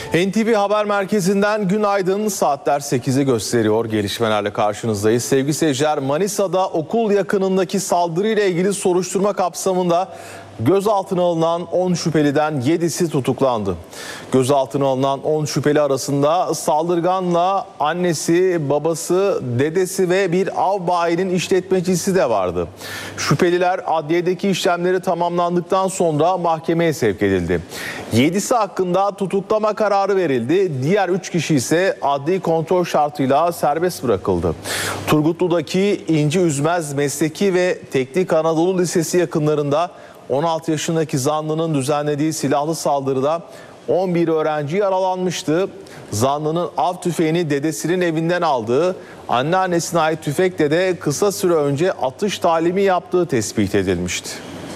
NTV Haber Merkezi'nden günaydın. Saatler 8'i gösteriyor. Gelişmelerle karşınızdayız. Sevgili seyirciler, Manisa'da okul yakınındaki saldırıyla ilgili soruşturma kapsamında gözaltına alınan 10 şüpheliden 7'si tutuklandı. Gözaltına alınan 10 şüpheli arasında saldırganla annesi, babası, dedesi ve bir av bayinin işletmecisi de vardı. Şüpheliler adliyedeki işlemleri tamamlandıktan sonra mahkemeye sevk edildi. 7'si hakkında tutuklama kararı verildi. Diğer 3 kişi ise adli kontrol şartıyla serbest bırakıldı. Turgutlu'daki İnci Üzmez Mesleki ve Teknik Anadolu Lisesi yakınlarında 16 yaşındaki zanlının düzenlediği silahlı saldırıda 11 öğrenci yaralanmıştı. Zanlının av tüfeğini dedesinin evinden aldığı, anneannesine ait tüfekle de kısa süre önce atış talimi yaptığı tespit edilmişti.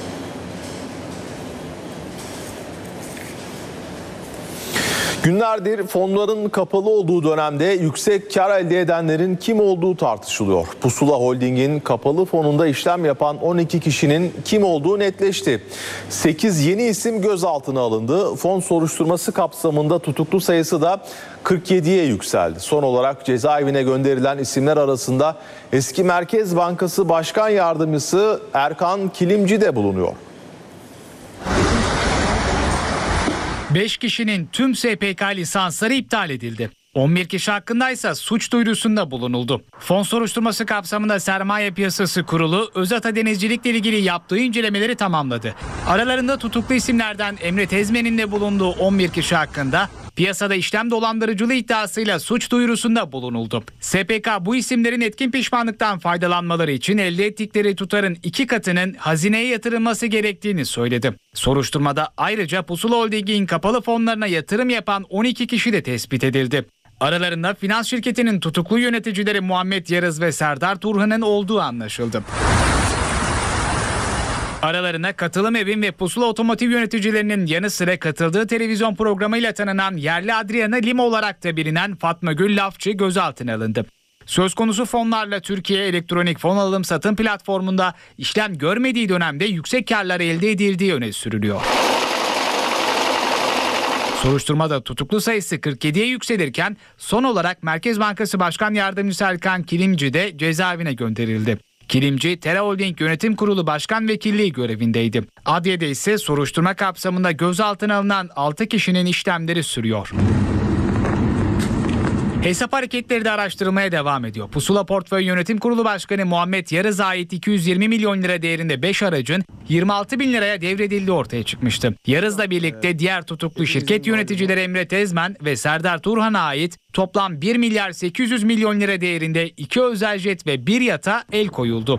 Günlerdir fonların kapalı olduğu dönemde yüksek kar elde edenlerin kim olduğu tartışılıyor. Pusula Holding'in kapalı fonunda işlem yapan 12 kişinin kim olduğu netleşti. 8 yeni isim gözaltına alındı. Fon soruşturması kapsamında tutuklu sayısı da 47'ye yükseldi. Son olarak cezaevine gönderilen isimler arasında eski Merkez Bankası Başkan Yardımcısı Erkan Kilimci de bulunuyor. 5 kişinin tüm SPK lisansları iptal edildi. 11 kişi hakkındaysa suç duyurusunda bulunuldu. Fon soruşturması kapsamında Sermaye Piyasası Kurulu Özata Denizcilikle ilgili yaptığı incelemeleri tamamladı. Aralarında tutuklu isimlerden Emre Tezmen'in de bulunduğu 11 kişi hakkında piyasada işlem dolandırıcılığı iddiasıyla suç duyurusunda bulunuldu. SPK bu isimlerin etkin pişmanlıktan faydalanmaları için elde ettikleri tutarın 2 katının hazineye yatırılması gerektiğini söyledi. Soruşturmada ayrıca Pusula Holding'in kapalı fonlarına yatırım yapan 12 kişi de tespit edildi. Aralarında finans şirketinin tutuklu yöneticileri Muhammed Yarız ve Serdar Turhan'ın olduğu anlaşıldı. Aralarına Katılım Evin ve Pusula Otomotiv yöneticilerinin yanı sıra katıldığı televizyon programıyla tanınan yerli Adriana Lima olarak da bilinen Fatma Gül Lafçı gözaltına alındı. Söz konusu fonlarla Türkiye Elektronik Fon Alım Satım Platformu'nda işlem görmediği dönemde yüksek karlar elde edildiği öne sürülüyor. Soruşturmada tutuklu sayısı 47'ye yükselirken son olarak Merkez Bankası Başkan Yardımcısı Erkan Kilimci de cezaevine gönderildi. Kilimci, Tera Holding Yönetim Kurulu Başkan Vekilliği görevindeydi. Adliyede ise soruşturma kapsamında gözaltına alınan 6 kişinin işlemleri sürüyor. Hesap hareketleri de araştırılmaya devam ediyor. Pusula Portföy Yönetim Kurulu Başkanı Muhammed Yarız'a ait 220 milyon lira değerinde 5 aracın 26 bin liraya devredildiği ortaya çıkmıştı. Yarız'la birlikte diğer tutuklu şirket yöneticileri Emre Tezmen ve Serdar Turhan'a ait toplam 1 milyar 800 milyon lira değerinde 2 özel jet ve 1 yata el koyuldu.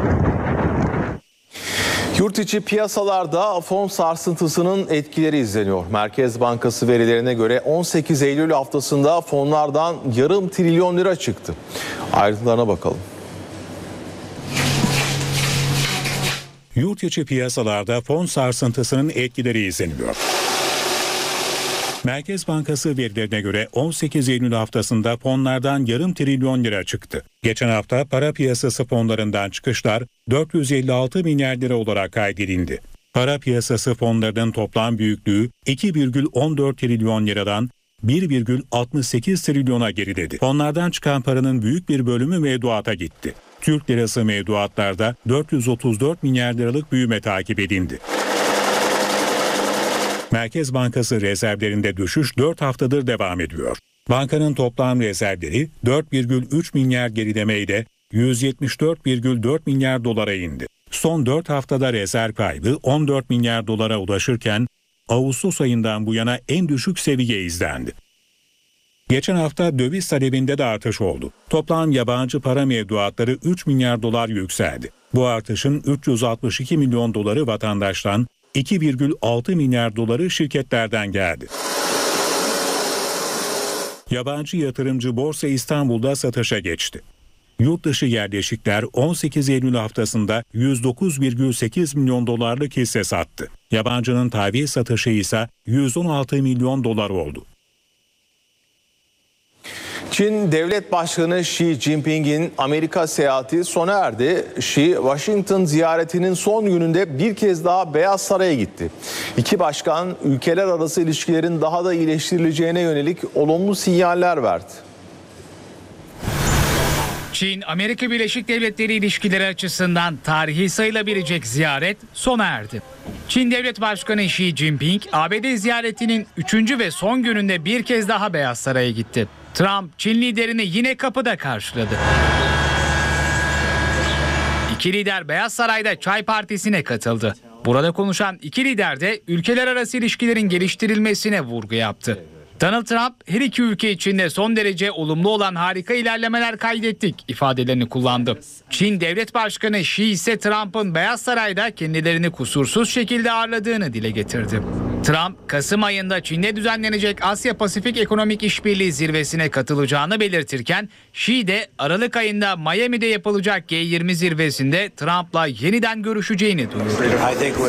Yurt içi piyasalarda fon sarsıntısının etkileri izleniyor. Merkez Bankası verilerine göre 18 Eylül haftasında fonlardan yarım trilyon lira çıktı. Ayrıntılarına bakalım. Yurt içi piyasalarda fon sarsıntısının etkileri izleniyor. Merkez Bankası verilerine göre 18 Eylül haftasında fonlardan yarım trilyon lira çıktı. Geçen hafta para piyasası fonlarından çıkışlar 456 milyar lira olarak kaydedildi. Para piyasası fonlarının toplam büyüklüğü 2,14 trilyon liradan 1,68 trilyona geriledi. Fonlardan çıkan paranın büyük bir bölümü mevduata gitti. Türk lirası mevduatlarda 434 milyar liralık büyüme takip edildi. Merkez Bankası rezervlerinde düşüş 4 haftadır devam ediyor. Bankanın toplam rezervleri 4,3 milyar gerilemeyle 174,4 milyar dolara indi. Son 4 haftada rezerv kaybı 14 milyar dolara ulaşırken Ağustos ayından bu yana en düşük seviye izlendi. Geçen hafta döviz talebinde de artış oldu. Toplam yabancı para mevduatları 3 milyar dolar yükseldi. Bu artışın 362 milyon doları vatandaştan, 2,6 milyar doları şirketlerden geldi. Yabancı yatırımcı Borsa İstanbul'da satışa geçti. Yurt dışı yerleşikler 18 Eylül haftasında 109,8 milyon dolarlık hisse sattı. Yabancının tahvil satışı ise 116 milyon dolar oldu. Çin Devlet Başkanı Xi Jinping'in Amerika seyahati sona erdi. Xi, Washington ziyaretinin son gününde bir kez daha Beyaz Saray'a gitti. İki başkan ülkeler arası ilişkilerin daha da iyileştirileceğine yönelik olumlu sinyaller verdi. Çin-Amerika Birleşik Devletleri ilişkileri açısından tarihi sayılabilecek ziyaret sona erdi. Çin Devlet Başkanı Xi Jinping, ABD ziyaretinin 3. ve son gününde bir kez daha Beyaz Saray'a gitti. Trump, Çin liderini yine kapıda karşıladı. İki lider Beyaz Saray'da çay partisine katıldı. Burada konuşan iki lider de ülkeler arası ilişkilerin geliştirilmesine vurgu yaptı. Donald Trump, her iki ülke için de son derece olumlu olan harika ilerlemeler kaydettik ifadelerini kullandı. Çin Devlet Başkanı Xi ise Trump'ın Beyaz Saray'da kendilerini kusursuz şekilde ağırladığını dile getirdi. Trump, Kasım ayında Çin'de düzenlenecek Asya-Pasifik Ekonomik İşbirliği zirvesine katılacağını belirtirken, Xi de Aralık ayında Miami'de yapılacak G20 zirvesinde Trump'la yeniden görüşeceğini duyurdu.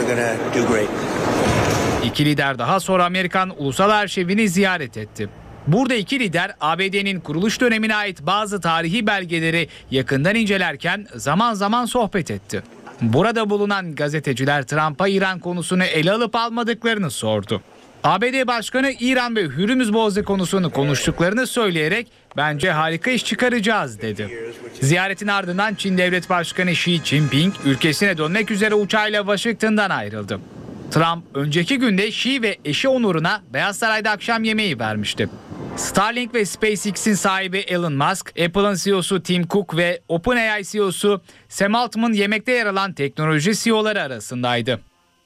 İki lider daha sonra Amerikan Ulusal Arşivini ziyaret etti. Burada iki lider ABD'nin kuruluş dönemine ait bazı tarihi belgeleri yakından incelerken zaman zaman sohbet etti. Burada bulunan gazeteciler Trump'a İran konusunu ele alıp almadıklarını sordu. ABD Başkanı İran ve Hürmüz Boğazı konusunu konuştuklarını söyleyerek "Bence harika iş çıkaracağız" dedi. Ziyaretin ardından Çin Devlet Başkanı Xi Jinping ülkesine dönmek üzere uçağıyla Washington'dan ayrıldı. Trump önceki günde Xi ve eşi onuruna Beyaz Saray'da akşam yemeği vermişti. Starlink ve SpaceX'in sahibi Elon Musk, Apple'ın CEO'su Tim Cook ve OpenAI CEO'su Sam Altman yemekte yer alan teknoloji CEO'ları arasındaydı.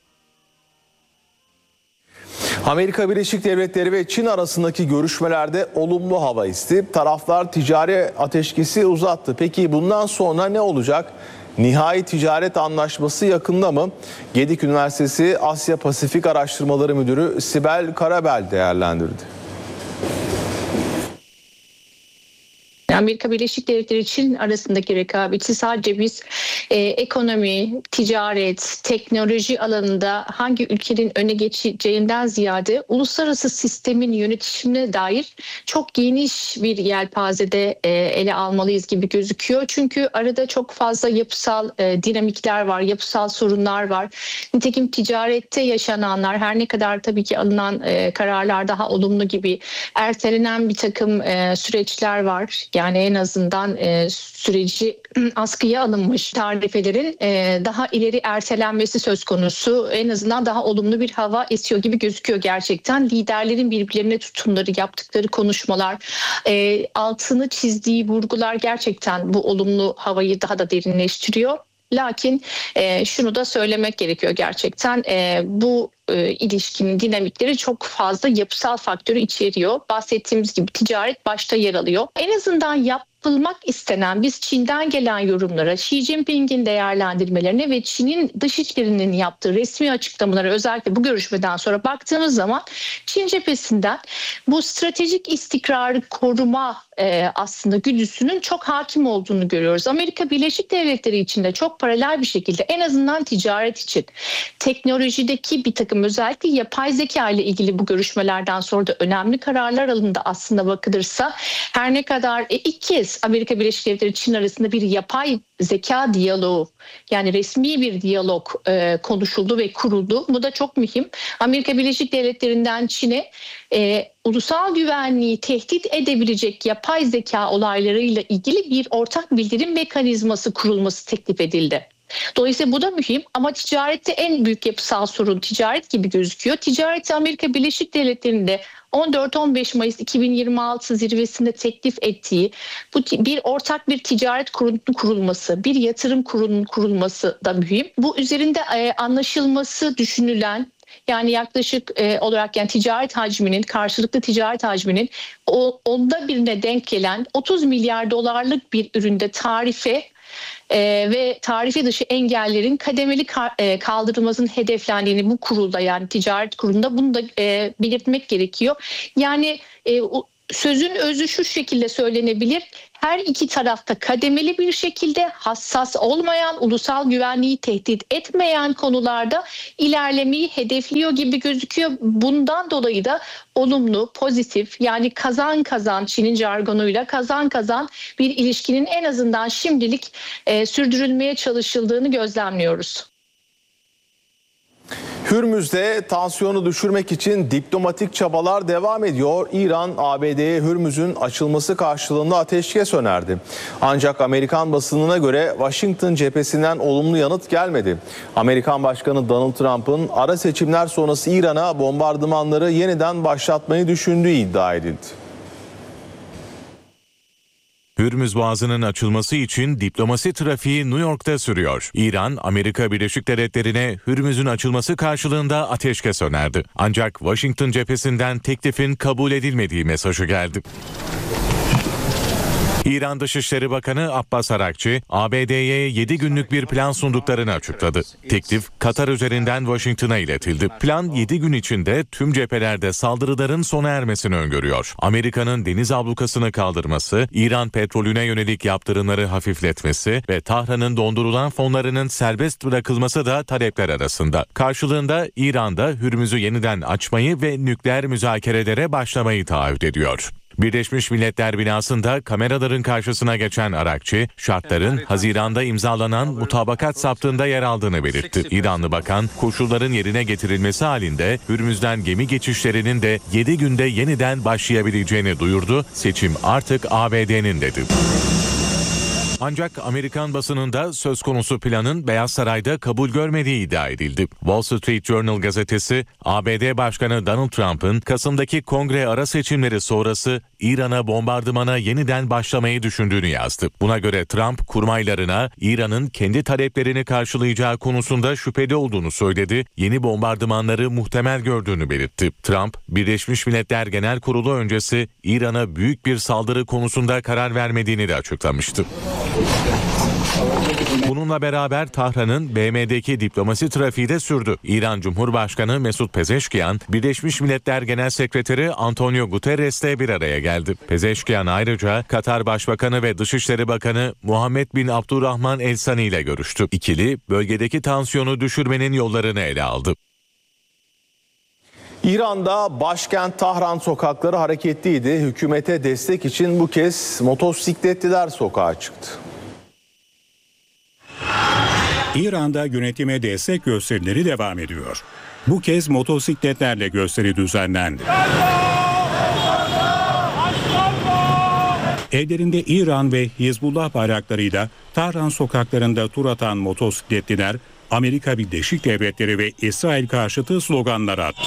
Amerika Birleşik Devletleri ve Çin arasındaki görüşmelerde olumlu hava esti. Taraflar ticari ateşkesi uzattı. Peki bundan sonra ne olacak? Nihai ticaret anlaşması yakında mı? Gedik Üniversitesi Asya Pasifik Araştırmaları Müdürü Sibel Karabel değerlendirdi. Amerika Birleşik Devletleri Çin arasındaki rekabeti sadece biz ekonomi, ticaret, teknoloji alanında hangi ülkenin öne geçeceğinden ziyade uluslararası sistemin yönetimine dair çok geniş bir yelpazede ele almalıyız gibi gözüküyor. Çünkü arada çok fazla yapısal dinamikler var, yapısal sorunlar var. Nitekim ticarette yaşananlar, her ne kadar tabii ki alınan kararlar daha olumlu gibi, ertelenen bir takım süreçler var. Yani en azından süreci askıya alınmış tarifelerin daha ileri ertelenmesi söz konusu. En azından daha olumlu bir hava esiyor gibi gözüküyor gerçekten. Liderlerin birbirlerine tutumları, yaptıkları konuşmalar, altını çizdiği vurgular gerçekten bu olumlu havayı daha da derinleştiriyor. Lakin şunu da söylemek gerekiyor gerçekten. Bu ilişkinin dinamikleri çok fazla yapısal faktörü içeriyor. Bahsettiğimiz gibi ticaret başta yer alıyor. En azından yapılmak istenen, biz Çin'den gelen yorumlara, Xi Jinping'in değerlendirmelerine ve Çin'in dışişlerinin yaptığı resmi açıklamalara, özellikle bu görüşmeden sonra baktığımız zaman Çin cephesinden bu stratejik istikrarı koruma aslında güdüsünün çok hakim olduğunu görüyoruz. Amerika Birleşik Devletleri için de çok paralel bir şekilde, en azından ticaret için teknolojideki bir takım, özellikle yapay zeka ile ilgili bu görüşmelerden sonra da önemli kararlar alındı aslında bakılırsa. Her ne kadar ilk kez Amerika Birleşik Devletleri Çin arasında bir yapay zeka diyaloğu, yani resmi bir diyalog konuşuldu ve kuruldu. Bu da çok mühim. Amerika Birleşik Devletleri'nden Çin'e ulusal güvenliği tehdit edebilecek yapay zeka olaylarıyla ilgili bir ortak bildirim mekanizması kurulması teklif edildi. Dolayısıyla bu da mühim, ama ticarette en büyük yapısal sorun ticaret gibi gözüküyor. Ticareti Amerika Birleşik Devletleri'nde 14-15 Mayıs 2026 zirvesinde teklif ettiği bu bir ortak bir ticaret kurulunun kurulması, bir yatırım kurulunun kurulması da mühim. Bu üzerinde anlaşılması düşünülen, yani yaklaşık olarak, yani ticaret hacminin, karşılıklı ticaret hacminin onda birine denk gelen 30 milyar dolarlık bir üründe tarife ve tarife dışı engellerin kademeli kaldırılmasının hedeflendiğini bu kurulda, yani ticaret kurulunda, bunu da belirtmek gerekiyor. Yani sözün özü şu şekilde söylenebilir. Her iki tarafta kademeli bir şekilde hassas olmayan, ulusal güvenliği tehdit etmeyen konularda ilerlemeyi hedefliyor gibi gözüküyor. Bundan dolayı da olumlu, pozitif, yani kazan kazan, Çin'in jargonuyla kazan kazan bir ilişkinin en azından şimdilik sürdürülmeye çalışıldığını gözlemliyoruz. Hürmüz'de tansiyonu düşürmek için diplomatik çabalar devam ediyor. İran, ABD'ye Hürmüz'ün açılması karşılığında ateşkes önerdi. Ancak Amerikan basınına göre Washington cephesinden olumlu yanıt gelmedi. Amerikan Başkanı Donald Trump'ın ara seçimler sonrası İran'a bombardımanları yeniden başlatmayı düşündüğü iddia edildi. Hürmüz Boğazı'nın açılması için diplomasi trafiği New York'ta sürüyor. İran, Amerika Birleşik Devletleri'ne Hürmüz'ün açılması karşılığında ateşkes önerdi. Ancak Washington cephesinden teklifin kabul edilmediği mesajı geldi. İran Dışişleri Bakanı Abbas Arakçı, ABD'ye 7 günlük bir plan sunduklarını açıkladı. Teklif, Katar üzerinden Washington'a iletildi. Plan 7 gün içinde tüm cephelerde saldırıların sona ermesini öngörüyor. Amerika'nın deniz ablukasını kaldırması, İran petrolüne yönelik yaptırımları hafifletmesi ve Tahran'ın dondurulan fonlarının serbest bırakılması da talepler arasında. Karşılığında İran'da Hürmüz'ü yeniden açmayı ve nükleer müzakerelere başlamayı taahhüt ediyor. Birleşmiş Milletler binasında kameraların karşısına geçen Arakçı, şartların Haziran'da imzalanan mutabakat saptığında yer aldığını belirtti. İranlı bakan, koşulların yerine getirilmesi halinde Hürmüz'den gemi geçişlerinin de 7 günde yeniden başlayabileceğini duyurdu. Seçim artık ABD'nin dedi. Ancak Amerikan basınında söz konusu planın Beyaz Saray'da kabul görmediği iddia edildi. Wall Street Journal gazetesi, ABD Başkanı Donald Trump'ın Kasım'daki kongre ara seçimleri sonrası İran'a bombardımana yeniden başlamayı düşündüğünü yazdı. Buna göre Trump, kurmaylarına İran'ın kendi taleplerini karşılayacağı konusunda şüpheli olduğunu söyledi, yeni bombardımanları muhtemel gördüğünü belirtti. Trump, Birleşmiş Milletler Genel Kurulu öncesi İran'a büyük bir saldırı konusunda karar vermediğini de açıklamıştı. Bununla beraber Tahran'ın BM'deki diplomasi trafiği de sürdü. İran Cumhurbaşkanı Mesut Pezeşkiyan, Birleşmiş Milletler Genel Sekreteri Antonio Guterres'le bir araya geldi. Pezeşkiyan ayrıca Katar Başbakanı ve Dışişleri Bakanı Muhammed bin Abdurrahman El Sani ile görüştü. İkili, bölgedeki tansiyonu düşürmenin yollarını ele aldı. İran'da başkent Tahran sokakları hareketliydi. Hükümete destek için bu kez motosikletliler sokağa çıktı. İran'da yönetime destek gösterileri devam ediyor. Bu kez motosikletlerle gösteri düzenlendi. Ellerinde İran ve Hizbullah bayraklarıyla Tahran sokaklarında tur atan motosikletliler Amerika Birleşik Devletleri ve İsrail karşıtı sloganlar attı.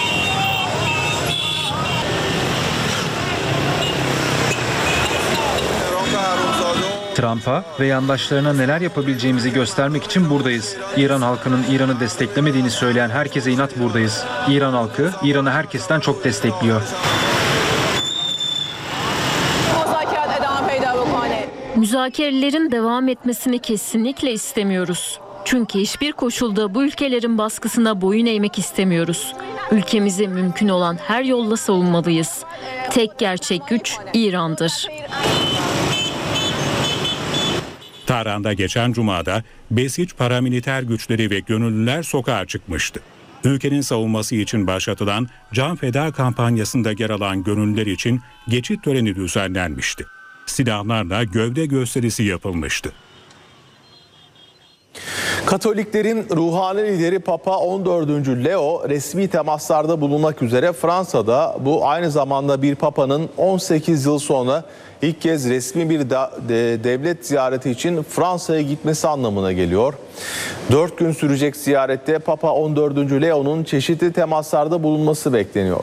Trump'a ve yandaşlarına neler yapabileceğimizi göstermek için buradayız. İran halkının İran'ı desteklemediğini söyleyen herkese inat buradayız. İran halkı İran'ı herkesten çok destekliyor. Müzakerelerin devam etmesini kesinlikle istemiyoruz. Çünkü hiçbir koşulda bu ülkelerin baskısına boyun eğmek istemiyoruz. Ülkemizi mümkün olan her yolla savunmalıyız. Tek gerçek güç İran'dır. Tahran'da geçen Cuma'da Besiç paramiliter güçleri ve gönüllüler sokağa çıkmıştı. Ülkenin savunması için başlatılan Can Feda kampanyasında yer alan gönüllüler için geçit töreni düzenlenmişti. Silahlarla gövde gösterisi yapılmıştı. Katoliklerin ruhani lideri Papa 14. Leo resmi temaslarda bulunmak üzere Fransa'da. Bu aynı zamanda bir papanın 18 yıl sonra ilk kez resmi bir devlet ziyareti için Fransa'ya gitmesi anlamına geliyor. 4 gün sürecek ziyarette Papa 14. Leo'nun çeşitli temaslarda bulunması bekleniyor.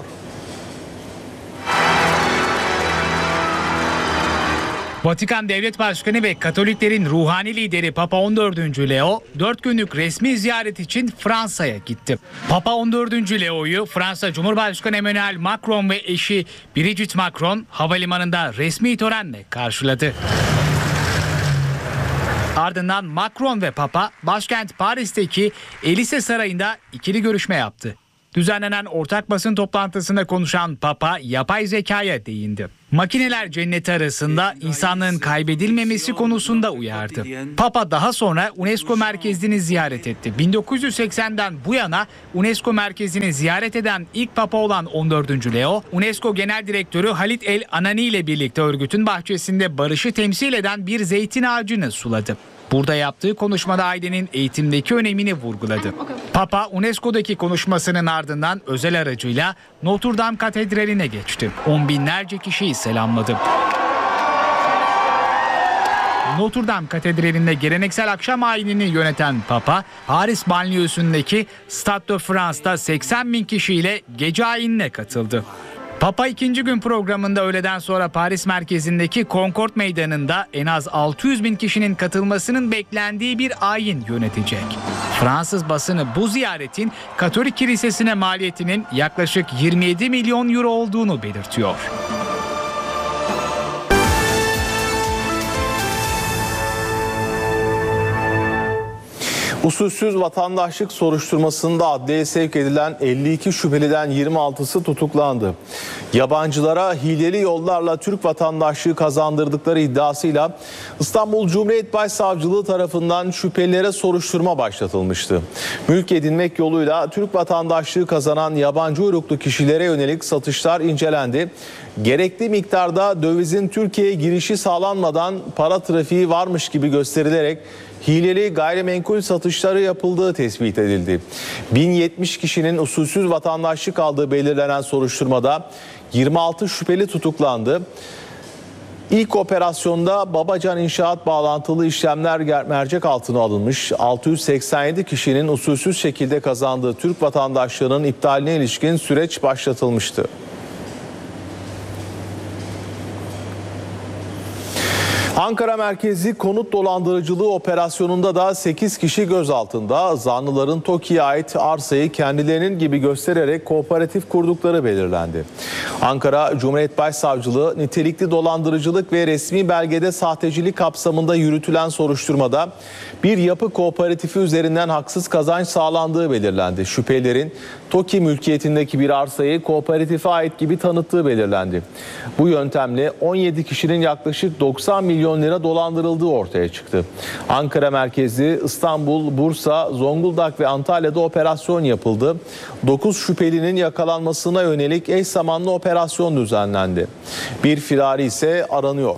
Vatikan Devlet Başkanı ve Katoliklerin ruhani lideri Papa 14. Leo 4 günlük resmi ziyaret için Fransa'ya gitti. Papa 14. Leo'yu Fransa Cumhurbaşkanı Emmanuel Macron ve eşi Brigitte Macron havalimanında resmi törenle karşıladı. Ardından Macron ve Papa başkent Paris'teki Élysée Sarayı'nda ikili görüşme yaptı. Düzenlenen ortak basın toplantısında konuşan Papa yapay zekaya değindi. Makineler cenneti arasında insanlığın kaybedilmemesi konusunda uyardı. Papa daha sonra UNESCO merkezini ziyaret etti. 1980'den bu yana UNESCO merkezini ziyaret eden ilk Papa olan 14. Leo, UNESCO Genel Direktörü Halit El Anani ile birlikte örgütün bahçesinde barışı temsil eden bir zeytin ağacını suladı. Burada yaptığı konuşmada ailenin eğitimdeki önemini vurguladı. Papa UNESCO'daki konuşmasının ardından özel aracıyla Notre Dame Katedrali'ne geçti. On binlerce kişiyi selamladı. Notre Dame Katedrali'nde geleneksel akşam ayinini yöneten Papa, Paris banliyösündeki Stade de France'da 80 bin kişiyle gece ayinine katıldı. Papa ikinci gün programında öğleden sonra Paris merkezindeki Concorde Meydanı'nda en az 600 bin kişinin katılmasının beklendiği bir ayin yönetecek. Fransız basını bu ziyaretin Katolik Kilisesi'ne maliyetinin yaklaşık 27 milyon euro olduğunu belirtiyor. Usulsüz vatandaşlık soruşturmasında adliyeye sevk edilen 52 şüpheliden 26'sı tutuklandı. Yabancılara hileli yollarla Türk vatandaşlığı kazandırdıkları iddiasıyla İstanbul Cumhuriyet Başsavcılığı tarafından şüphelilere soruşturma başlatılmıştı. Mülk edinmek yoluyla Türk vatandaşlığı kazanan yabancı uyruklu kişilere yönelik satışlar incelendi. Gerekli miktarda dövizin Türkiye'ye girişi sağlanmadan para trafiği varmış gibi gösterilerek hileli gayrimenkul satışları yapıldığı tespit edildi. 1070 kişinin usulsüz vatandaşlık aldığı belirlenen soruşturmada 26 şüpheli tutuklandı. İlk operasyonda Babacan İnşaat bağlantılı işlemler mercek altına alınmış. 687 kişinin usulsüz şekilde kazandığı Türk vatandaşlığının iptaline ilişkin süreç başlatılmıştı. Ankara merkezi konut dolandırıcılığı operasyonunda da 8 kişi gözaltında. Zanlıların TOKİ'ye ait arsayı kendilerinin gibi göstererek kooperatif kurdukları belirlendi. Ankara Cumhuriyet Başsavcılığı nitelikli dolandırıcılık ve resmi belgede sahtecilik kapsamında yürütülen soruşturmada bir yapı kooperatifi üzerinden haksız kazanç sağlandığı belirlendi. Şüphelilerin TOKİ mülkiyetindeki bir arsayı kooperatife ait gibi tanıttığı belirlendi. Bu yöntemle 17 kişinin yaklaşık 90 milyon lira dolandırıldığı ortaya çıktı. Ankara merkezli İstanbul, Bursa, Zonguldak ve Antalya'da operasyon yapıldı. 9 şüphelinin yakalanmasına yönelik eş zamanlı operasyon düzenlendi. Bir firari ise aranıyor.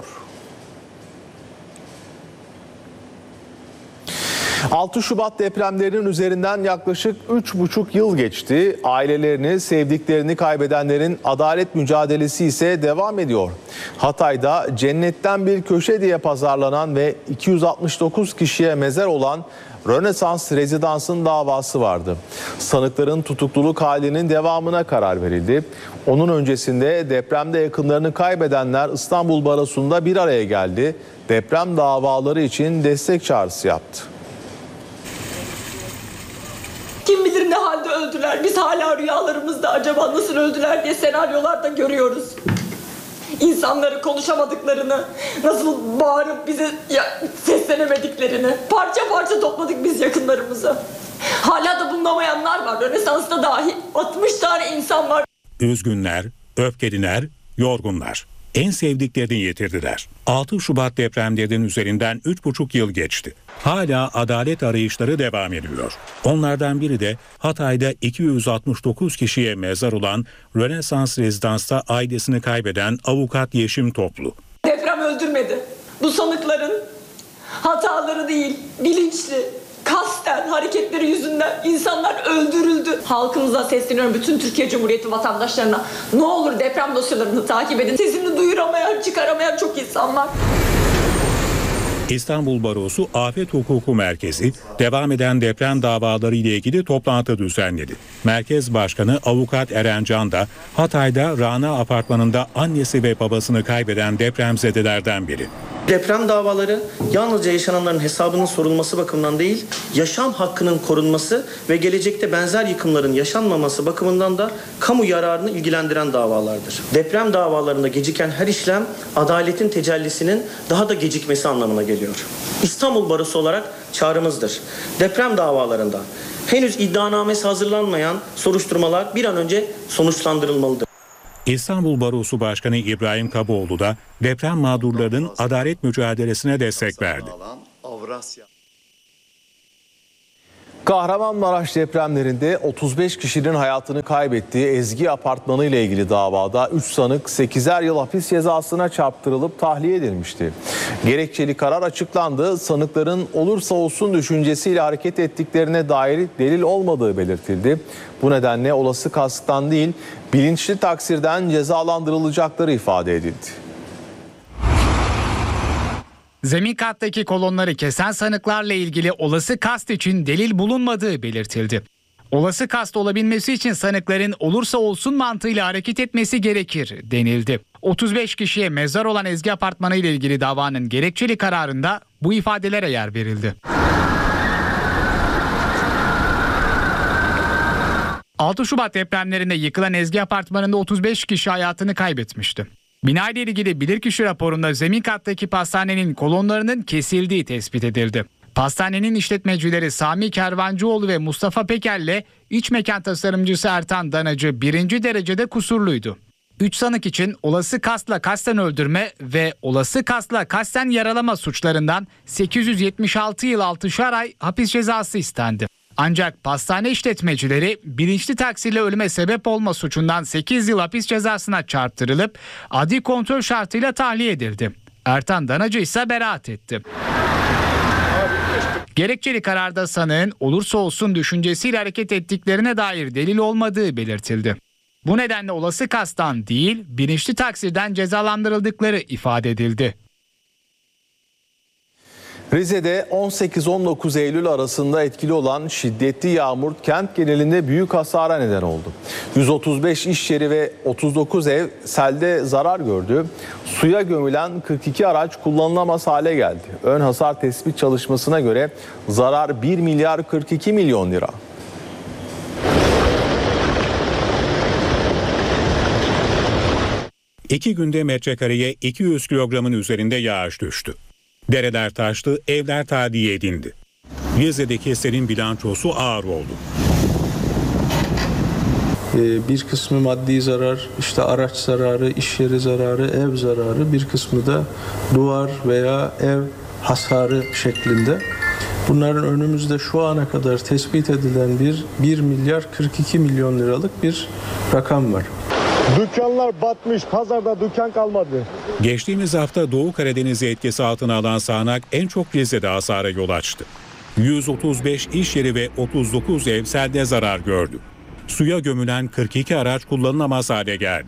6 Şubat depremlerinin üzerinden yaklaşık 3,5 yıl geçti. Ailelerini, sevdiklerini kaybedenlerin adalet mücadelesi ise devam ediyor. Hatay'da cennetten bir köşe diye pazarlanan ve 269 kişiye mezar olan Rönesans Rezidans'ın davası vardı. Sanıkların tutukluluk halinin devamına karar verildi. Onun öncesinde depremde yakınlarını kaybedenler İstanbul Barosu'nda bir araya geldi. Deprem davaları için destek çağrısı yaptı. Kim bilir ne halde öldüler. Biz hala rüyalarımızda acaba nasıl öldüler diye senaryolarda görüyoruz. İnsanları konuşamadıklarını, nasıl bağırıp bize seslenemediklerini, parça parça topladık biz yakınlarımızı. Hala da bulunamayanlar var. Rönesans'ta dahi 60 tane insan var. Üzgünler, öfkeliler, yorgunlar. En sevdiklerini yitirdiler. 6 Şubat depremlerinin üzerinden 3,5 yıl geçti. Hala adalet arayışları devam ediyor. Onlardan biri de Hatay'da 269 kişiye mezar olan Rönesans Rezidans'ta ailesini kaybeden avukat Yeşim Toplu. Deprem öldürmedi. Bu sanıkların hataları değil, bilinçli, kasten hareketleri yüzünden insanlar öldürüldü. Halkımıza sesleniyorum, bütün Türkiye Cumhuriyeti vatandaşlarına. Ne olur deprem dosyalarını takip edin. Sesini duyuramayan, çıkaramayan çok insan var. İstanbul Barosu Afet Hukuku Merkezi devam eden deprem davaları ile ilgili toplantı düzenledi. Merkez Başkanı Avukat Eren Can da Hatay'da Rana Apartmanı'nda annesi ve babasını kaybeden depremzedelerden biri. Deprem davaları yalnızca yaşananların hesabının sorulması bakımından değil, yaşam hakkının korunması ve gelecekte benzer yıkımların yaşanmaması bakımından da kamu yararını ilgilendiren davalardır. Deprem davalarında geciken her işlem adaletin tecellisinin daha da gecikmesi anlamına geliyor. İstanbul Barosu olarak çağrımızdır. Deprem davalarında Henüz iddianamesi hazırlanmayan soruşturmalar bir an önce sonuçlandırılmalıdır. İstanbul Barosu Başkanı İbrahim Kaboğlu da deprem mağdurlarının adalet mücadelesine destek verdi. Kahramanmaraş depremlerinde 35 kişinin hayatını kaybettiği Ezgi Apartmanı ile ilgili davada 3 sanık 8'er yıl hapis cezasına çarptırılıp tahliye edilmişti. Gerekçeli karar açıklandı. Sanıkların olursa olsun düşüncesiyle hareket ettiklerine dair delil olmadığı belirtildi. Bu nedenle olası kasıttan değil, bilinçli taksirden cezalandırılacakları ifade edildi. Zemin kattaki kolonları kesen sanıklarla ilgili olası kast için delil bulunmadığı belirtildi. Olası kast olabilmesi için sanıkların olursa olsun mantığıyla hareket etmesi gerekir denildi. 35 kişiye mezar olan Ezgi Apartmanı ile ilgili davanın gerekçeli kararında bu ifadelere yer verildi. 6 Şubat depremlerinde yıkılan Ezgi Apartmanı'nda 35 kişi hayatını kaybetmişti. Bina ile ilgili bilirkişi raporunda zemin kattaki pastanenin kolonlarının kesildiği tespit edildi. Pastanenin işletmecileri Sami Kervancıoğlu ve Mustafa Peker'le iç mekan tasarımcısı Ertan Danacı 1. derecede kusurluydu. 3 sanık için olası kastla kasten öldürme ve olası kastla kasten yaralama suçlarından 876 yıl 6'şar ay hapis cezası istendi. Ancak pastane işletmecileri bilinçli taksirle ölüme sebep olma suçundan 8 yıl hapis cezasına çarptırılıp adli kontrol şartıyla tahliye edildi. Ertan Danacı ise beraat etti. Gerekçeli kararda sanığın olursa olsun düşüncesiyle hareket ettiklerine dair delil olmadığı belirtildi. Bu nedenle olası kastan değil, bilinçli taksirden cezalandırıldıkları ifade edildi. Rize'de 18-19 Eylül arasında etkili olan şiddetli yağmur kent genelinde büyük hasara neden oldu. 135 iş yeri ve 39 ev selde zarar gördü. Suya gömülen 42 araç kullanılamaz hale geldi. Ön hasar tespit çalışmasına göre zarar 1 milyar 42 milyon lira. İki günde metrekareye 200 kilogramın üzerinde yağış düştü. Dereler taştı, evler tahliye edildi. Rize'deki selin bilançosu ağır oldu. Bir kısmı maddi zarar, işte araç zararı, iş yeri zararı, ev zararı, bir kısmı da duvar veya ev hasarı şeklinde. Bunların önümüzde şu ana kadar tespit edilen 1 milyar 42 milyon liralık bir rakam var. Dükkanlar batmış, pazarda dükkan kalmadı. Geçtiğimiz hafta Doğu Karadeniz'i etkisi altına alan sağanak en çok Rize'de hasara yol açtı. 135 iş yeri ve 39 ev selde zarar gördü. Suya gömülen 42 araç kullanılamaz hale geldi.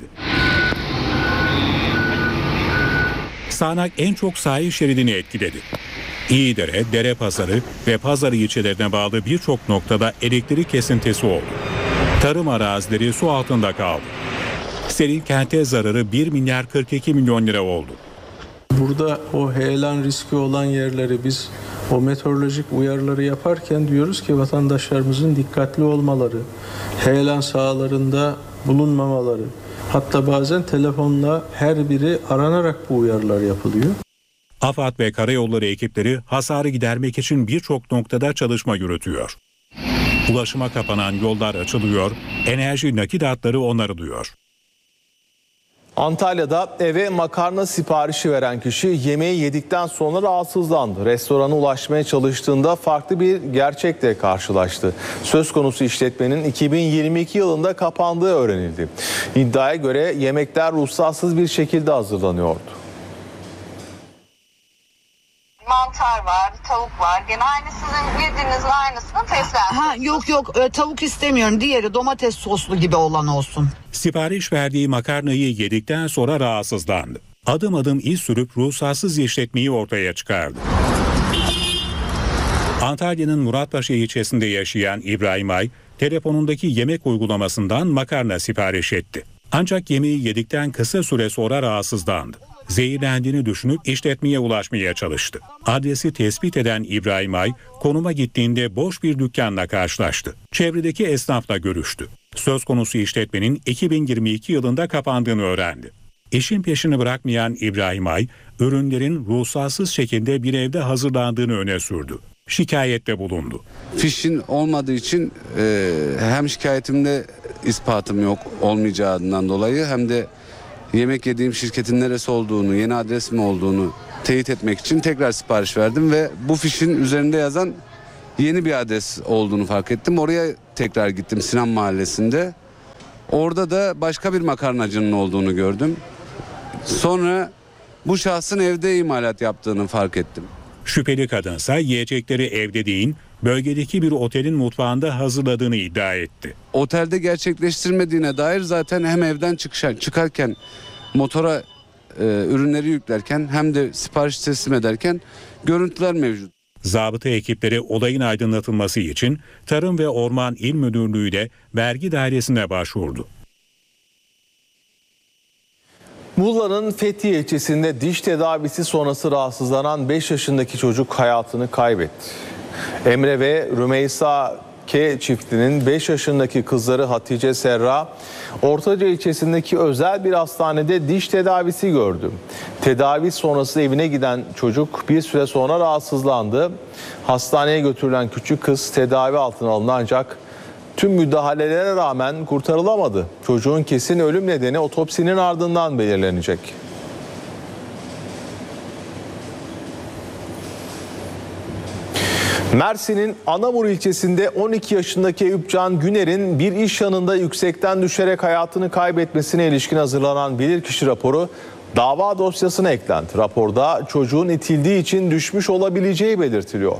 Sağanak en çok sahil şeridini etkiledi. İyidere, Derepazarı ve Pazarı ilçelerine bağlı birçok noktada elektrik kesintisi oldu. Tarım arazileri su altında kaldı. Selin kente zararı 1 milyar 42 milyon lira oldu. Burada o heyelan riski olan yerleri biz o meteorolojik uyarıları yaparken diyoruz ki vatandaşlarımızın dikkatli olmaları, heyelan sahalarında bulunmamaları, hatta bazen telefonla her biri aranarak bu uyarılar yapılıyor. AFAD ve karayolları ekipleri hasarı gidermek için birçok noktada çalışma yürütüyor. Ulaşıma kapanan yollar açılıyor, enerji nakit hatları onarılıyor. Antalya'da eve makarna siparişi veren kişi yemeği yedikten sonra rahatsızlandı. Restorana ulaşmaya çalıştığında farklı bir gerçekle karşılaştı. Söz konusu işletmenin 2022 yılında kapandığı öğrenildi. İddiaya göre yemekler ruhsatsız bir şekilde hazırlanıyordu. Mantar var, tavuk var. Gene aynı sizin yediğinizin aynısını fesleğen. Yok tavuk istemiyorum. Diğeri domates soslu gibi olan olsun. Sipariş verdiği makarnayı yedikten sonra rahatsızlandı. Adım adım iz sürüp ruhsatsız işletmeyi ortaya çıkardı. Antalya'nın Muratpaşa ilçesinde yaşayan İbrahim Ay, telefonundaki yemek uygulamasından makarna sipariş etti. Ancak yemeği yedikten kısa süre sonra rahatsızlandı. Zehirlendiğini düşünüp işletmeye ulaşmaya çalıştı. Adresi tespit eden İbrahim Ay, konuma gittiğinde boş bir dükkanla karşılaştı. Çevredeki esnafla görüştü. Söz konusu işletmenin 2022 yılında kapandığını öğrendi. İşin peşini bırakmayan İbrahim Ay, ürünlerin ruhsatsız şekilde bir evde hazırlandığını öne sürdü. şikayette bulundu. Fişin olmadığı için hem şikayetimde ispatım yok olmayacağından dolayı hem de yemek yediğim şirketin neresi olduğunu, yeni adres mi olduğunu teyit etmek için tekrar sipariş verdim ve bu fişin üzerinde yazan yeni bir adres olduğunu fark ettim. Oraya tekrar gittim Sinan Mahallesi'nde. Orada da başka bir makarnacının olduğunu gördüm. Sonra bu şahsın evde imalat yaptığını fark ettim. Şüpheli kadınsa yiyecekleri evde değil, bölgedeki bir otelin mutfağında hazırladığını iddia etti. Otelde gerçekleştirmediğine dair zaten hem evden çıkarken motora ürünleri yüklerken hem de sipariş teslim ederken görüntüler mevcut. Zabıta ekipleri olayın aydınlatılması için Tarım ve Orman İl Müdürlüğü ile Vergi Dairesi'ne başvurdu. Muğla'nın Fethiye ilçesinde diş tedavisi sonrası rahatsızlanan 5 yaşındaki çocuk hayatını kaybetti. Emre ve Rümeysa K çiftinin 5 yaşındaki kızları Hatice Serra, Ortaca ilçesindeki özel bir hastanede diş tedavisi gördü. Tedavi sonrası evine giden çocuk bir süre sonra rahatsızlandı. Hastaneye götürülen küçük kız tedavi altına alındı ancak tüm müdahalelere rağmen kurtarılamadı. Çocuğun kesin ölüm nedeni otopsinin ardından belirlenecek. Mersin'in Anamur ilçesinde 12 yaşındaki Eyüpcan Güner'in bir iş yanında yüksekten düşerek hayatını kaybetmesine ilişkin hazırlanan bilirkişi raporu dava dosyasına eklendi. Raporda çocuğun itildiği için düşmüş olabileceği belirtiliyor.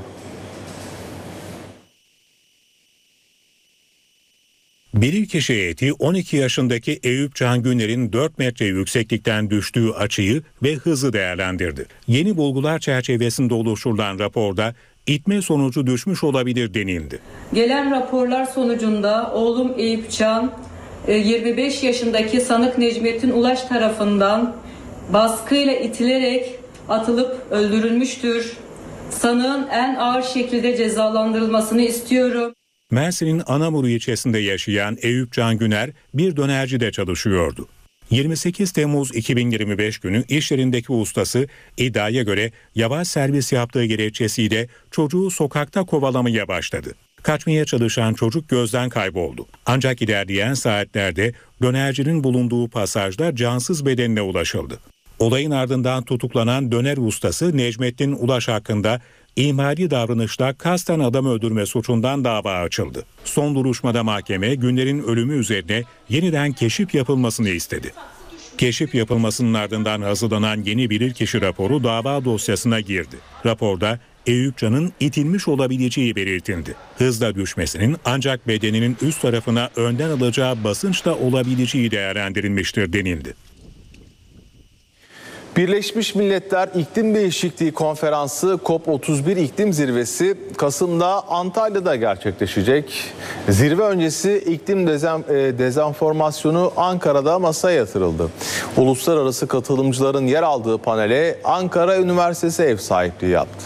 Bilirkişi heyeti 12 yaşındaki Eyüpcan Güner'in 4 metre yükseklikten düştüğü açıyı ve hızı değerlendirdi. Yeni bulgular çerçevesinde oluşturulan raporda itme sonucu düşmüş olabilir denildi. Gelen raporlar sonucunda oğlum Eyüpcan 25 yaşındaki sanık Necmettin Ulaş tarafından baskıyla itilerek atılıp öldürülmüştür. Sanığın en ağır şekilde cezalandırılmasını istiyorum. Mersin'in Anamur ilçesinde yaşayan Eyüpcan Güner bir dönercide çalışıyordu. 28 Temmuz 2025 günü iş yerindeki ustası iddiaya göre yavaş servis yaptığı gerekçesiyle çocuğu sokakta kovalamaya başladı. Kaçmaya çalışan çocuk gözden kayboldu. Ancak ilerleyen saatlerde dönercinin bulunduğu pasajda cansız bedenine ulaşıldı. Olayın ardından tutuklanan döner ustası Necmettin Ulaş hakkında İhmali davranışla kasten adam öldürme suçundan dava açıldı. Son duruşmada mahkeme Güner'in ölümü üzerine yeniden keşif yapılmasını istedi. Keşif yapılmasının ardından hazırlanan yeni bilirkişi raporu dava dosyasına girdi. Raporda Eyüpcan'ın itilmiş olabileceği belirtildi. Hızla düşmesinin ancak bedeninin üst tarafına önden alacağı basınçla olabileceği değerlendirilmiştir denildi. Birleşmiş Milletler İklim Değişikliği Konferansı COP31 İklim Zirvesi Kasım'da Antalya'da gerçekleşecek. Zirve öncesi iklim dezenformasyonu Ankara'da masaya yatırıldı. Uluslararası katılımcıların yer aldığı panele Ankara Üniversitesi ev sahipliği yaptı.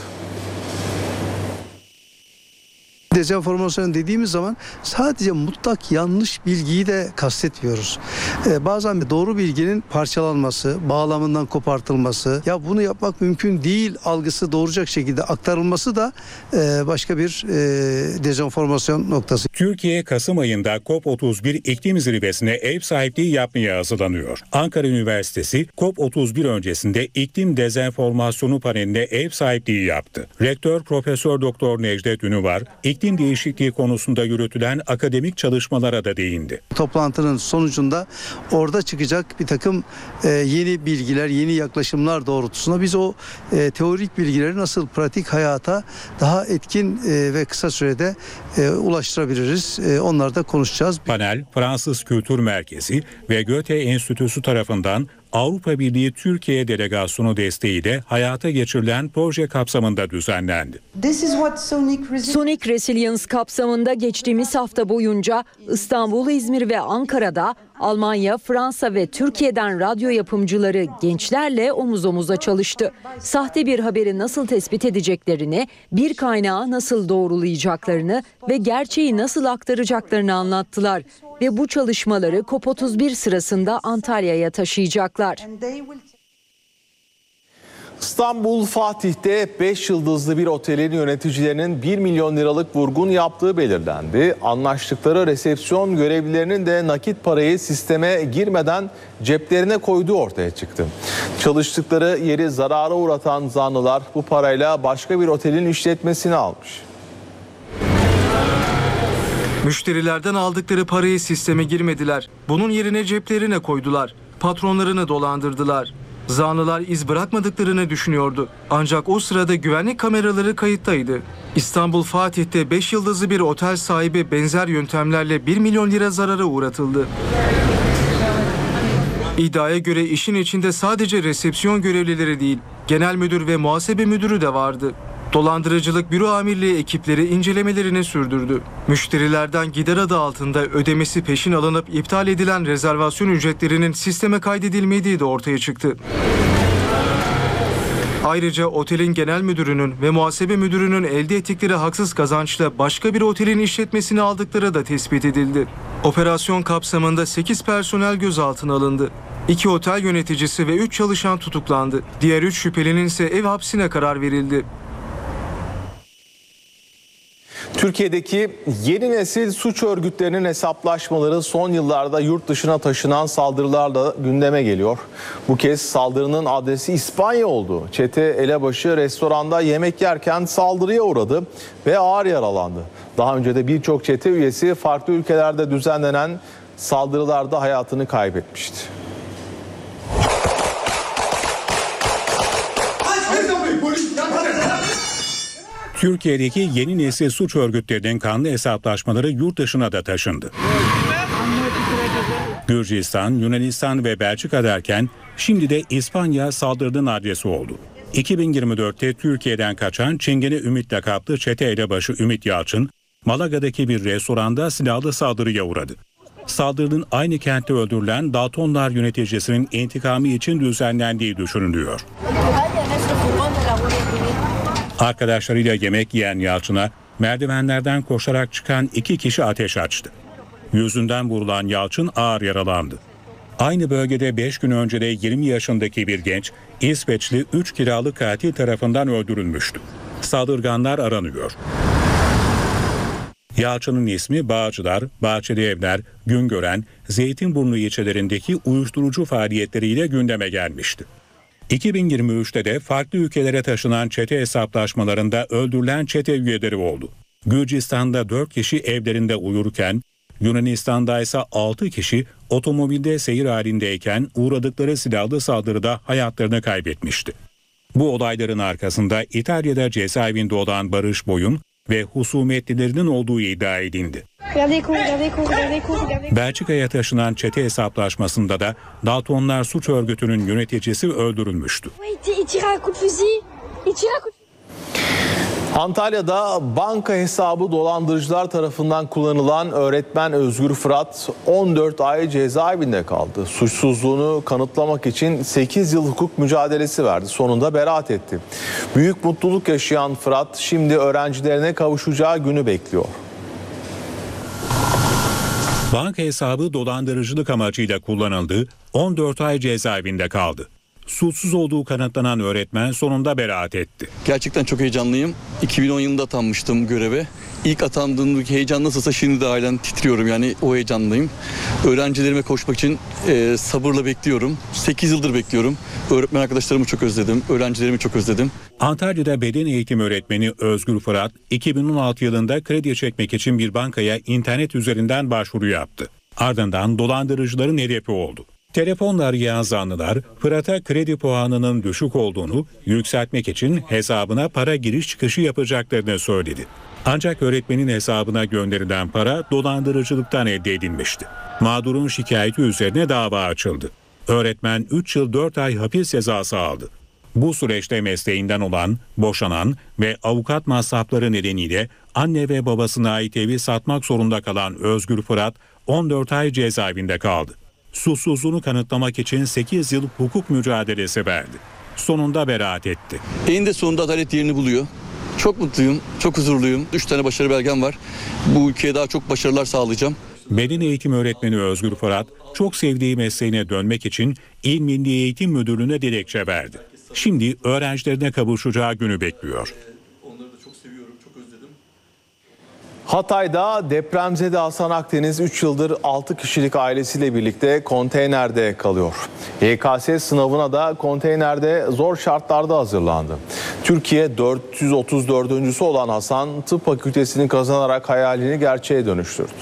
Dezenformasyon dediğimiz zaman sadece mutlak yanlış bilgiyi de kastetmiyoruz. Bazen doğru bilginin parçalanması, bağlamından kopartılması, ya bunu yapmak mümkün değil algısı doğuracak şekilde aktarılması da başka bir dezenformasyon noktası. Türkiye Kasım ayında COP31 iklim zirvesine ev sahipliği yapmaya hazırlanıyor. Ankara Üniversitesi COP31 öncesinde iklim dezenformasyonu paneline ev sahipliği yaptı. Rektör Profesör Doktor Necdet Ünüvar, İklim değişikliği konusunda yürütülen akademik çalışmalara da değindi. Toplantının sonucunda orada çıkacak bir takım yeni bilgiler, yeni yaklaşımlar doğrultusunda biz o teorik bilgileri nasıl pratik hayata daha etkin ve kısa sürede ulaştırabiliriz. Onları da konuşacağız. Panel, Fransız Kültür Merkezi ve Goethe Enstitüsü tarafından Avrupa Birliği Türkiye Delegasyonu desteğiyle hayata geçirilen proje kapsamında düzenlendi. Sonic Resilience kapsamında geçtiğimiz hafta boyunca İstanbul, İzmir ve Ankara'da Almanya, Fransa ve Türkiye'den radyo yapımcıları gençlerle omuz omuza çalıştı. Sahte bir haberi nasıl tespit edeceklerini, bir kaynağı nasıl doğrulayacaklarını ve gerçeği nasıl aktaracaklarını anlattılar. Ve bu çalışmaları COP31 sırasında Antalya'ya taşıyacaklar. İstanbul Fatih'te 5 yıldızlı bir otelin yöneticilerinin 1 milyon liralık vurgun yaptığı belirlendi. Anlaştıkları resepsiyon görevlilerinin de nakit parayı sisteme girmeden ceplerine koyduğu ortaya çıktı. Çalıştıkları yeri zarara uğratan zanlılar bu parayla başka bir otelin işletmesini almış. Müşterilerden aldıkları parayı sisteme girmediler. Bunun yerine ceplerine koydular. Patronlarını dolandırdılar. Zanlılar iz bırakmadıklarını düşünüyordu. Ancak o sırada güvenlik kameraları kayıttaydı. İstanbul Fatih'te 5 yıldızlı bir otel sahibi benzer yöntemlerle 1 milyon lira zarara uğratıldı. İddiaya göre işin içinde sadece resepsiyon görevlileri değil, genel müdür ve muhasebe müdürü de vardı. Dolandırıcılık büro amirliği ekipleri incelemelerini sürdürdü. Müşterilerden gider adı altında ödemesi peşin alınıp iptal edilen rezervasyon ücretlerinin sisteme kaydedilmediği de ortaya çıktı. Ayrıca otelin genel müdürünün ve muhasebe müdürünün elde ettikleri haksız kazançla başka bir otelin işletmesini aldıkları da tespit edildi. Operasyon kapsamında 8 personel gözaltına alındı. 2 otel yöneticisi ve 3 çalışan tutuklandı. Diğer 3 şüphelinin ise ev hapsine karar verildi. Türkiye'deki yeni nesil suç örgütlerinin hesaplaşmaları son yıllarda yurt dışına taşınan saldırılarla gündeme geliyor. Bu kez saldırının adresi İspanya oldu. Çete elebaşı restoranda yemek yerken saldırıya uğradı ve ağır yaralandı. Daha önce de birçok çete üyesi farklı ülkelerde düzenlenen saldırılarda hayatını kaybetmişti. Türkiye'deki yeni nesil suç örgütlerinin kanlı hesaplaşmaları yurt dışına da taşındı. Gürcistan, Yunanistan ve Belçika derken şimdi de İspanya saldırının adresi oldu. 2024'te Türkiye'den kaçan Çingene Ümit lakaplı çete elebaşı Ümit Yalçın, Malaga'daki bir restoranda silahlı saldırıya uğradı. Saldırının aynı kentte öldürülen Daltonlar yöneticisinin intikamı için düzenlendiği düşünülüyor. Arkadaşlarıyla yemek yiyen Yalçın'a merdivenlerden koşarak çıkan 2 kişi ateş açtı. Yüzünden vurulan Yalçın ağır yaralandı. Aynı bölgede 5 gün önce de 20 yaşındaki bir genç İsveçli 3 kiralık katil tarafından öldürülmüştü. Saldırganlar aranıyor. Yalçın'ın ismi Bağcılar, Bahçeli Evler, Güngören, Zeytinburnu ilçelerindeki uyuşturucu faaliyetleriyle gündeme gelmişti. 2023'te de farklı ülkelere taşınan çete hesaplaşmalarında öldürülen çete üyeleri oldu. Gürcistan'da 4 kişi evlerinde uyurken, Yunanistan'da ise 6 kişi otomobilde seyir halindeyken uğradıkları silahlı saldırıda hayatlarını kaybetmişti. Bu olayların arkasında İtalya'da cezaevinde olan Barış Boy'un ve husumetlilerinin olduğu iddia edildi. Belçika'ya taşınan çete hesaplaşmasında da Daltonlar suç örgütünün yöneticisi öldürülmüştü. Antalya'da banka hesabı dolandırıcılar tarafından kullanılan öğretmen Özgür Fırat 14 ay cezaevinde kaldı. Suçsuzluğunu kanıtlamak için 8 yıl hukuk mücadelesi verdi. Sonunda beraat etti. Büyük mutluluk yaşayan Fırat şimdi öğrencilerine kavuşacağı günü bekliyor. Banka hesabı dolandırıcılık amacıyla kullanıldı, 14 ay cezaevinde kaldı. Suçsuz olduğu kanıtlanan öğretmen sonunda beraat etti. Gerçekten çok heyecanlıyım. 2010 yılında atanmıştım göreve. İlk atandığımdaki heyecan nasılsa şimdi de halen titriyorum, yani o heyecanlıyım. Öğrencilerime koşmak için sabırla bekliyorum. 8 yıldır bekliyorum. Öğretmen arkadaşlarımı çok özledim. Öğrencilerimi çok özledim. Antalya'da beden eğitim öğretmeni Özgür Fırat 2016 yılında kredi çekmek için bir bankaya internet üzerinden başvuru yaptı. Ardından dolandırıcıların hedefi oldu. Telefonla arayan zanlılar Fırat'a kredi puanının düşük olduğunu yükseltmek için hesabına para giriş çıkışı yapacaklarını söyledi. Ancak öğretmenin hesabına gönderilen para dolandırıcılıktan elde edilmişti. Mağdurun şikayeti üzerine dava açıldı. Öğretmen 3 yıl 4 ay hapis cezası aldı. Bu süreçte mesleğinden olan, boşanan ve avukat masrafları nedeniyle anne ve babasına ait evi satmak zorunda kalan Özgür Fırat 14 ay cezaevinde kaldı. Suçsuzluğunu kanıtlamak için 8 yıl hukuk mücadelesi verdi. Sonunda beraat etti. Eninde sonunda adalet yerini buluyor. Çok mutluyum, çok huzurluyum. 3 tane başarı belgem var. Bu ülkeye daha çok başarılar sağlayacağım. Beden eğitim öğretmeni Özgür Fırat, çok sevdiği mesleğine dönmek için İl Milli Eğitim Müdürlüğü'ne dilekçe verdi. şimdi öğrencilerine kavuşacağı günü bekliyor. Hatay'da depremzede Hasan Akdeniz 3 yıldır 6 kişilik ailesiyle birlikte konteynerde kalıyor. YKS sınavına da konteynerde zor şartlarda hazırlandı. Türkiye 434.'sü olan Hasan tıp fakültesini kazanarak hayalini gerçeğe dönüştürdü.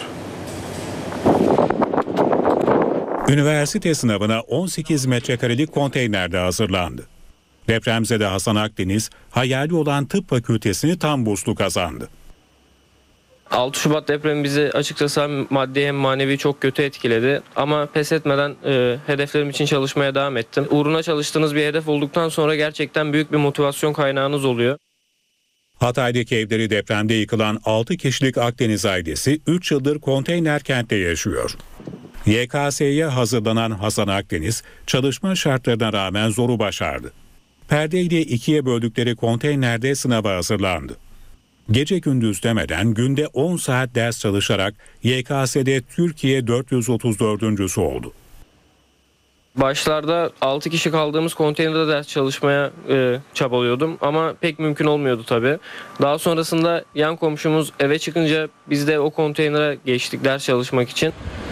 Üniversite sınavına 18 metrekarelik konteynerde hazırlandı. Depremzede Hasan Akdeniz hayali olan tıp fakültesini tam burslu kazandı. 6 Şubat depremi bizi açıkçası hem maddi hem manevi çok kötü etkiledi. Ama pes etmeden hedeflerim için çalışmaya devam ettim. Uğruna çalıştığınız bir hedef olduktan sonra gerçekten büyük bir motivasyon kaynağınız oluyor. Hatay'daki evleri depremde yıkılan 6 kişilik Akdeniz ailesi 3 yıldır konteyner kentte yaşıyor. YKS'ye hazırlanan Hasan Akdeniz çalışma şartlarına rağmen zoru başardı. Perdeyle ikiye böldükleri konteynerde sınava hazırlandı. Gece gündüz demeden günde 10 saat ders çalışarak YKS'de Türkiye 434.'sü oldu. Başlarda 6 kişi kaldığımız konteynerde ders çalışmaya çabalıyordum ama pek mümkün olmuyordu tabii. Daha sonrasında yan komşumuz eve çıkınca biz de o konteynere geçtik ders çalışmak için.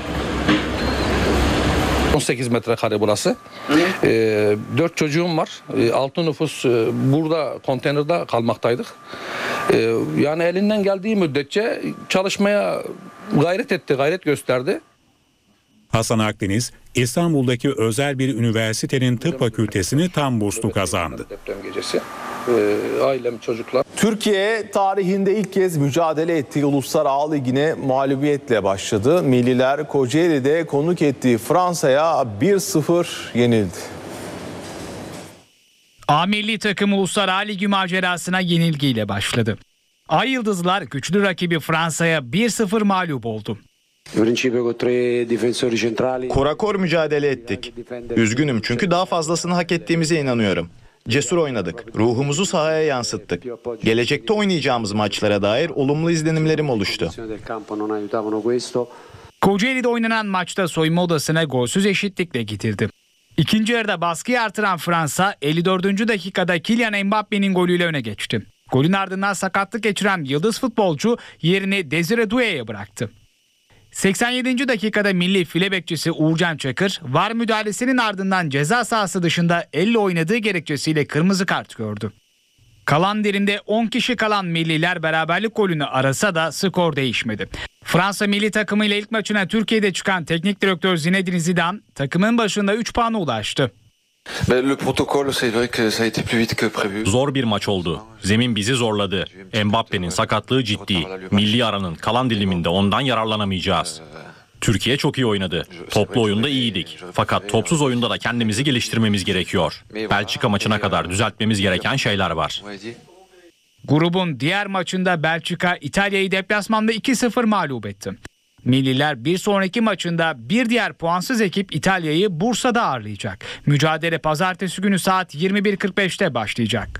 18 metrekare burası. 4 çocuğum var. 6 nüfus burada konteynerde kalmaktaydık. Yani elinden geldiği müddetçe çalışmaya gayret gösterdi. Hasan Akdeniz, İstanbul'daki özel bir üniversitenin tıp fakültesini tam burslu kazandı. Deprem gecesi. Ailem, çocuklar. Türkiye tarihinde ilk kez mücadele ettiği Uluslar A Ligi'ne mağlubiyetle başladı. Milliler Kocaeli'de konuk ettiği Fransa'ya 1-0 yenildi. A milli takım Uluslar A Ligi macerasına yenilgiyle başladı. Ay Yıldızlar güçlü rakibi Fransa'ya 1-0 mağlup oldu. Korakor mücadele ettik. Üzgünüm çünkü daha fazlasını hak ettiğimize inanıyorum. Cesur oynadık. Ruhumuzu sahaya yansıttık. Gelecekte oynayacağımız maçlara dair olumlu izlenimlerim oluştu. Kocaeli'de oynanan maçta soyunma odasına golsüz eşitlikle gidildi. İkinci yarıda baskıyı artıran Fransa 54. dakikada Kylian Mbappe'nin golüyle öne geçti. Golün ardından sakatlık geçiren yıldız futbolcu yerini Desire Doué'ye bıraktı. 87. dakikada milli file bekçisi Uğurcan Çakır, VAR müdahalesinin ardından ceza sahası dışında elle oynadığı gerekçesiyle kırmızı kart gördü. Kalan dilimde 10 kişi kalan milliler beraberlik golünü arasa da skor değişmedi. Fransa milli takımıyla ilk maçına Türkiye'de çıkan teknik direktör Zinedine Zidane takımın başında 3 puana ulaştı. Zor bir maç oldu. Zemin bizi zorladı. Mbappe'nin sakatlığı ciddi. Milli aranın kalan diliminde ondan yararlanamayacağız. Türkiye çok iyi oynadı. Toplu oyunda iyiydik. Fakat topsuz oyunda da kendimizi geliştirmemiz gerekiyor. Belçika maçına kadar düzeltmemiz gereken şeyler var. Grubun diğer maçında Belçika İtalya'yı deplasmanda 2-0 mağlup etti. Milliler bir sonraki maçında bir diğer puansız ekip İtalya'yı Bursa'da ağırlayacak. Mücadele pazartesi günü saat 21.45'te başlayacak.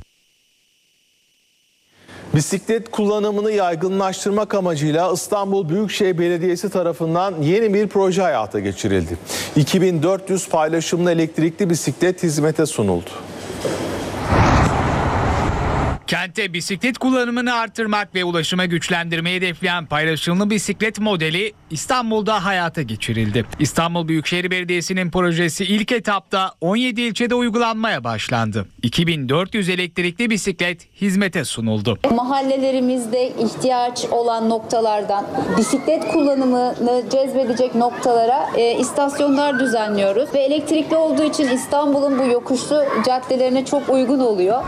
Bisiklet kullanımını yaygınlaştırmak amacıyla İstanbul Büyükşehir Belediyesi tarafından yeni bir proje hayata geçirildi. 2400 paylaşımlı elektrikli bisiklet hizmete sunuldu. Kente bisiklet kullanımını artırmak ve ulaşıma güçlendirmeyi hedefleyen paylaşımlı bisiklet modeli İstanbul'da hayata geçirildi. İstanbul Büyükşehir Belediyesi'nin projesi ilk etapta 17 ilçede uygulanmaya başlandı. 2400 elektrikli bisiklet hizmete sunuldu. Mahallelerimizde ihtiyaç olan noktalardan bisiklet kullanımını cezbedecek noktalara istasyonlar düzenliyoruz ve elektrikli olduğu için İstanbul'un bu yokuşlu caddelerine çok uygun oluyor.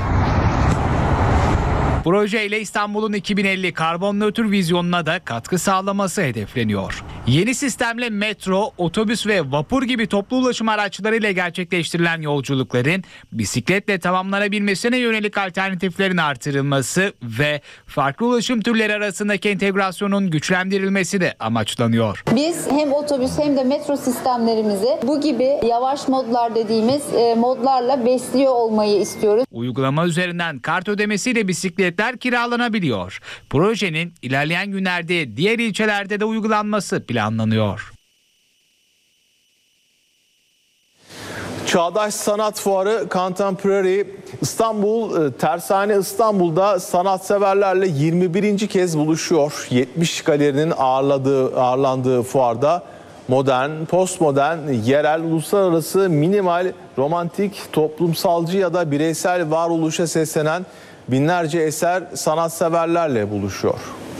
Projeyle İstanbul'un 2050 karbon nötr vizyonuna da katkı sağlaması hedefleniyor. Yeni sistemle metro, otobüs ve vapur gibi toplu ulaşım araçlarıyla gerçekleştirilen yolculukların bisikletle tamamlanabilmesine yönelik alternatiflerin artırılması ve farklı ulaşım türleri arasındaki entegrasyonun güçlendirilmesi de amaçlanıyor. Biz hem otobüs hem de metro sistemlerimizi bu gibi yavaş modlar dediğimiz modlarla besliyor olmayı istiyoruz. Uygulama üzerinden kart ödemesiyle bisikletler kiralanabiliyor. Projenin ilerleyen günlerde diğer ilçelerde de uygulanması planlanıyor. Çağdaş Sanat Fuarı Contemporary İstanbul, Tersane İstanbul'da sanatseverlerle 21. kez buluşuyor. 70 galerinin ağırlandığı fuarda modern, postmodern, yerel, uluslararası, minimal, romantik, toplumsalcı ya da bireysel varoluşa seslenen binlerce eser sanatseverlerle buluşuyor.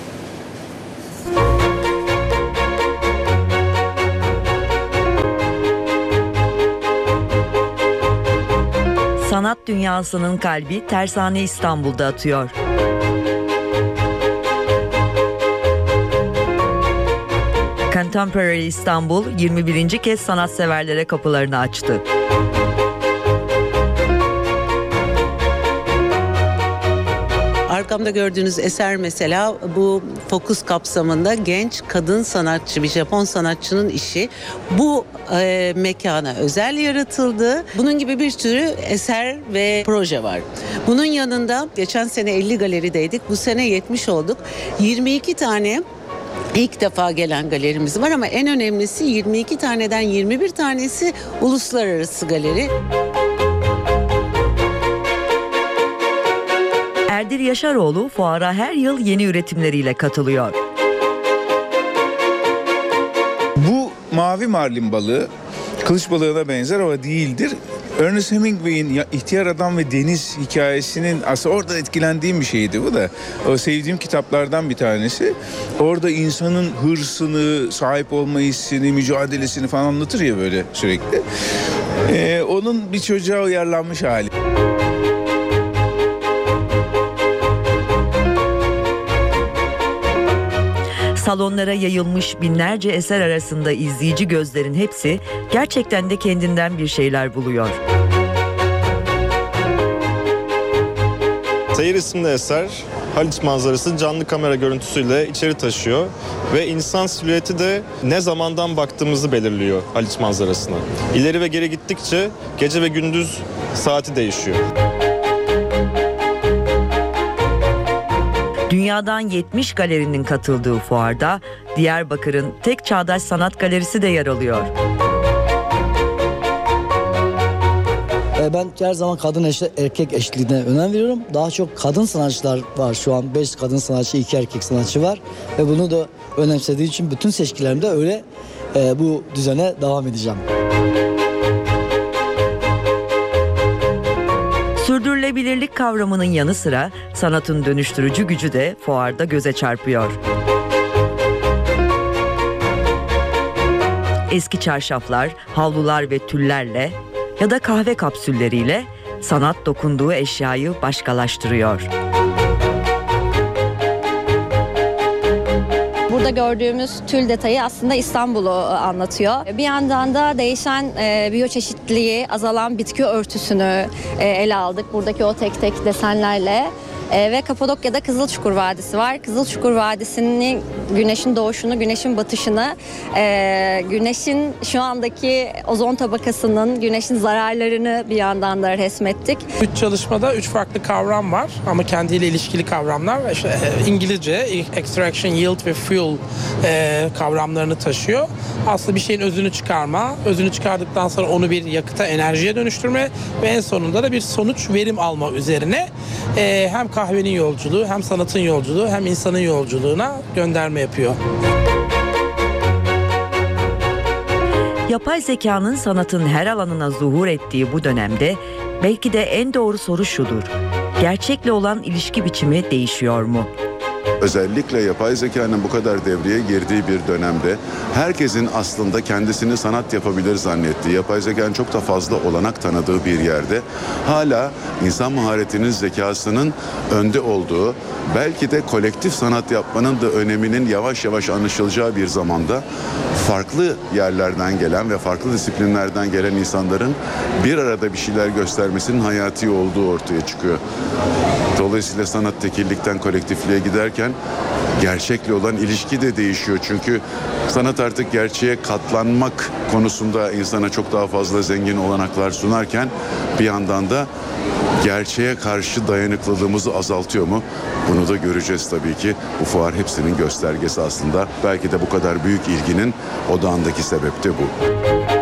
Sanat dünyasının kalbi Tersane İstanbul'da atıyor. Contemporary İstanbul 21. kez sanatseverlere kapılarını açtı. Arkamda gördüğünüz eser mesela bu fokus kapsamında genç kadın sanatçı, bir Japon sanatçının işi. Bu mekana özel yaratıldı. Bunun gibi bir sürü eser ve proje var. Bunun yanında geçen sene 50 galerideydik. Bu sene 70 olduk. 22 tane İlk defa gelen galerimiz var ama en önemlisi 22 taneden 21 tanesi uluslararası galeri. Erdil Yaşaroğlu fuara her yıl yeni üretimleriyle katılıyor. Bu mavi marlin balığı kılıç balığına benzer ama değildir. Ernest Hemingway'in İhtiyar Adam ve Deniz hikayesinin aslında orada etkilendiğim bir şeydi bu da. O sevdiğim kitaplardan bir tanesi. Orada insanın hırsını, sahip olma hissini, mücadelesini falan anlatır ya böyle sürekli. Onun bir çocuğa uyarlanmış hali. Salonlara yayılmış binlerce eser arasında izleyici gözlerin hepsi gerçekten de kendinden bir şeyler buluyor. Seyir isimli eser Haliç manzarasını canlı kamera görüntüsüyle içeri taşıyor ve insan silüeti de ne zamandan baktığımızı belirliyor Haliç manzarasına. İleri ve geri gittikçe gece ve gündüz saati değişiyor. Dünyadan 70 galerinin katıldığı fuarda Diyarbakır'ın tek çağdaş sanat galerisi de yer alıyor. Ben her zaman kadın erkek eşitliğine önem veriyorum. Daha çok kadın sanatçılar var şu an. 5 kadın sanatçı, 2 erkek sanatçı var. Ve bunu da önemsediği için bütün seçkilerimde öyle bu düzene devam edeceğim. Sürdürülebilirlik kavramının yanı sıra sanatın dönüştürücü gücü de fuarda göze çarpıyor. Eski çarşaflar, havlular ve tüllerle ya da kahve kapsülleriyle sanat dokunduğu eşyayı başkalaştırıyor. Burada gördüğümüz tül detayı aslında İstanbul'u anlatıyor. Bir yandan da değişen biyoçeşitliliği, azalan bitki örtüsünü ele aldık. Buradaki o tek tek desenlerle. Ve Kapadokya'da Kızılçukur Vadisi var. Kızılçukur Vadisi'nin güneşin doğuşunu, güneşin batışını, güneşin şu andaki ozon tabakasının, güneşin zararlarını bir yandan da resmettik. 3 çalışmada 3 farklı kavram var ama kendiyle ilişkili kavramlar. İşte, İngilizce extraction, yield ve fuel kavramlarını taşıyor. Aslında bir şeyin özünü çıkarma, özünü çıkardıktan sonra onu bir yakıta, enerjiye dönüştürme ve en sonunda da bir sonuç, verim alma üzerine hem kahvenin yolculuğu, hem sanatın yolculuğu, hem insanın yolculuğuna gönderme yapıyor. Yapay zekanın sanatın her alanına zuhur ettiği bu dönemde belki de en doğru soru şudur: gerçekle olan ilişki biçimi değişiyor mu? Özellikle yapay zekanın bu kadar devreye girdiği bir dönemde herkesin aslında kendisini sanat yapabilir zannettiği, yapay zekanın çok da fazla olanak tanıdığı bir yerde hala insan maharetinin, zekasının önde olduğu, belki de kolektif sanat yapmanın da öneminin yavaş yavaş anlaşılacağı bir zamanda farklı yerlerden gelen ve farklı disiplinlerden gelen insanların bir arada bir şeyler göstermesinin hayati olduğu ortaya çıkıyor. Dolayısıyla sanat tekillikten kolektifliğe giderken gerçekle olan ilişki de değişiyor. Çünkü sanat artık gerçeğe katlanmak konusunda insana çok daha fazla zengin olanaklar sunarken bir yandan da gerçeğe karşı dayanıklılığımızı azaltıyor mu? Bunu da göreceğiz tabii ki. Bu fuar hepsinin göstergesi aslında. Belki de bu kadar büyük ilginin odağındaki sebep de bu.